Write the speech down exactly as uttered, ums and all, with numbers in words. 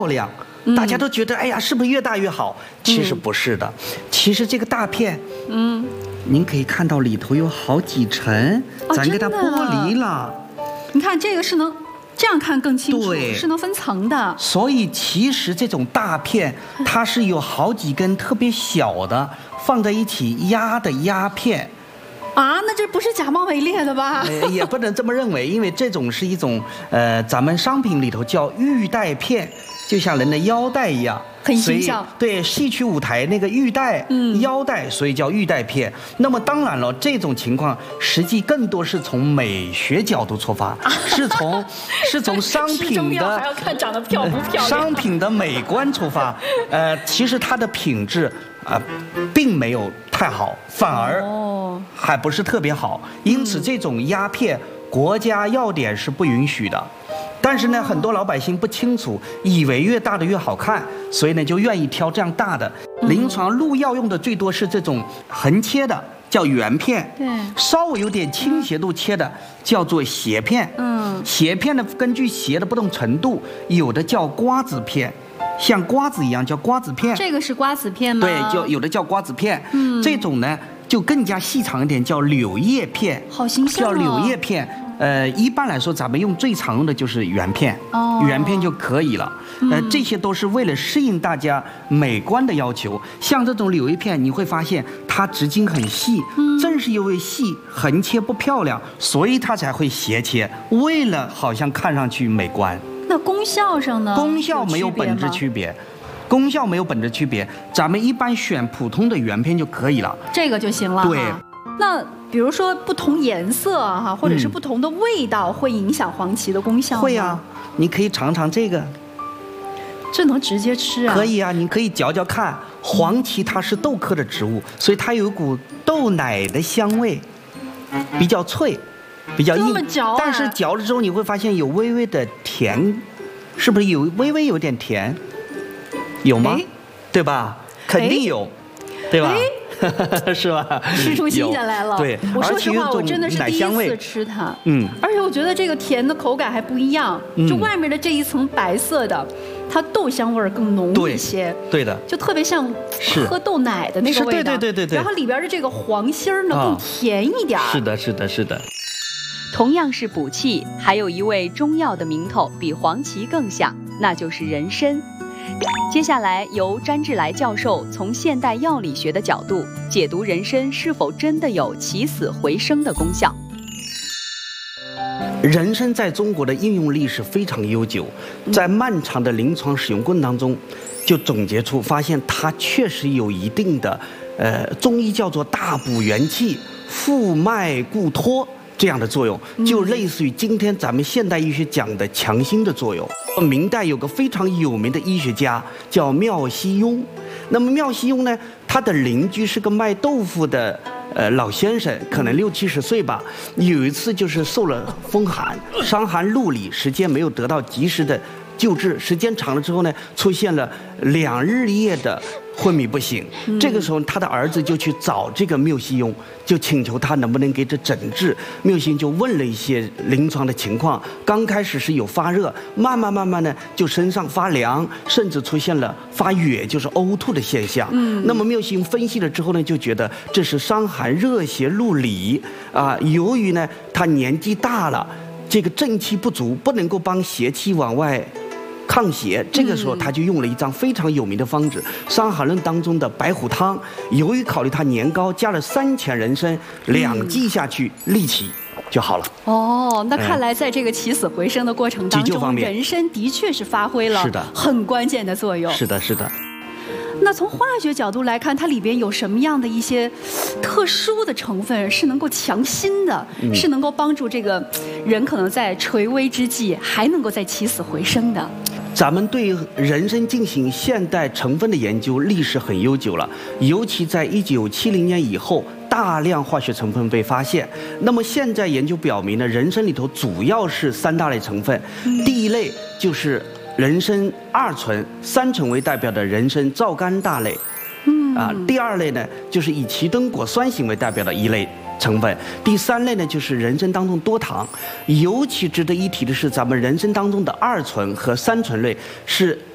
亮。大家都觉得，哎呀，是不是越大越好？其实不是的，嗯、其实这个大片，嗯，您可以看到里头有好几层，哦、咱给它剥离了。 你看这个是能这样看更清楚，是能分层的。 所以其实这种大片，它是有好几根特别小的放在一起压的压片。 啊，那这不是假冒伪劣的吧？ 呃、也不能这么认为，因为这种是一种呃，咱们商品里头叫玉带片，就像人的腰带一样， 很形象。 对，戏曲舞台那个玉带、嗯、腰带，所以叫玉带片。那么当然了，这种情况实际更多是从美学角度出发，啊、是从是从商品的还要看长得漂不漂亮， 商品的美观出发。呃，其实它的品质啊、呃，并没有太好，反而还不是特别好。因此，这种鸦片国家药典是不允许的。但是呢，很多老百姓不清楚，以为越大的越好看，所以呢就愿意挑这样大的。临床入药用的最多是这种横切的，叫圆片；对，稍微有点倾斜度切的叫做斜片。嗯，斜片呢，根据斜的不同程度，有的叫瓜子片。像瓜子一样叫瓜子片， 这个是瓜子片吗？ 对，就有的叫瓜子片。嗯，这种呢就更加细长一点，叫柳叶片。 好形象哦。 叫柳叶片。呃，一般来说，咱们用最常用的就是圆片，哦，圆片就可以了。呃，这些都是为了适应大家美观的要求。像这种柳叶片，你会发现它直径很细，嗯，正是因为细，横切不漂亮，所以它才会斜切，为了好像看上去美观。 那功效上呢？ 功效没有本质区别，功效没有本质区别。咱们一般选普通的圆片就可以了， 这个就行了。 对。 那比如说不同颜色哈，或者是不同的味道，会影响黄芪的功效吗？ 会啊，你可以尝尝这个。 这能直接吃啊？ 可以啊，你可以嚼嚼看。黄芪它是豆科的植物，所以它有一股豆奶的香味，比较脆，比较硬。 这么嚼啊？ 但是嚼了之后你会发现有微微的甜，是不是有微微有点甜？有吗？对吧？肯定有，对吧？是吧？ 吃出新鲜来了。 对， 我说实话，我真的是第一次吃它。嗯，而且我觉得这个甜的口感还不一样，嗯、就外面的这一层白色的，它豆香味更浓一些。 对的， 就特别像喝豆奶的那个味道。 对对对对对。 然后里边的这个黄心儿呢、哦、更甜一点。 是的，是的，是的。 同样是补气，还有一味中药的名头比黄芪更像，那就是人参。接下来由詹志来教授从现代药理学的角度解读人参是否真的有起死回生的功效。 人参在中国的应用历史非常悠久，在漫长的临床使用过程当中，就总结出发现它确实有一定的，呃，中医叫做大补元气、复脉固脱这样的作用，就类似于今天咱们现代医学讲的强心的作用。明代有个非常有名的医学家叫妙西庸，那么妙西庸呢，他的邻居是个卖豆腐的呃老先生，可能六七十岁吧。有一次就是受了风寒，伤寒露里，时间没有得到及时的救治，时间长了之后呢，出现了两日夜的昏迷不醒。这个时候他的儿子就去找这个缪西庸，就请求他能不能给这诊治。缪西庸就问了一些临床的情况，刚开始是有发热，慢慢慢慢呢就身上发凉，甚至出现了发哕，就是呕吐的现象。嗯，那么缪西庸分析了之后呢，就觉得这是伤寒热邪入里啊、呃，由于呢他年纪大了，这个正气不足，不能够帮邪气往外抗邪。这个时候他就用了一张非常有名的方子，《伤寒论》当中的白虎汤。由于考虑他年高，加了三钱人参，两剂下去，立即就好了。 哦，那看来在这个起死回生的过程当中，人参的确是发挥了很关键的作用。 是的，是的。 那从化学角度来看，它里边有什么样的一些特殊的成分是能够强心的，嗯、是能够帮助这个人可能在垂危之际还能够再起死回生的？ 咱们对人参进行现代成分的研究历史很悠久了，尤其在一九七零年以后，大量化学成分被发现。那么现在研究表明呢，人参里头主要是三大类成分，嗯、第一类就是人参二醇、三醇为代表的人参皂苷大类，嗯啊，第二类呢就是以奇敦果酸型为代表的一类成分，第三类呢就是人参当中多糖。尤其值得一提的是，咱们人参当中的二醇和三醇类是